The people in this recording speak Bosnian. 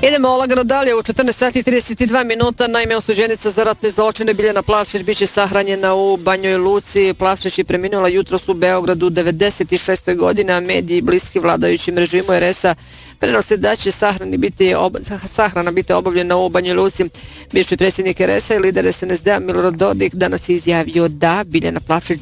Idemo lagano dalje u 14:32. Naime, osuđenica za ratne zločine Biljana Plavšić biće sahranjena u Banjoj Luci. Plavšić je preminula jutros u Beogradu 96. godine, a mediji bliski vladajućim režimu RS-a prenose da će sahrana biti obavljena u Banjoj Luci. Bivši predsjednik RS-a i lider SNSD-a Milorad Dodik danas je izjavio da Biljana Plavšić